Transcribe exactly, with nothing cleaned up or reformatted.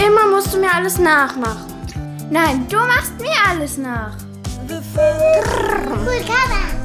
Immer musst du mir alles nachmachen. Nein, du machst mir alles nach. Cool, Cover.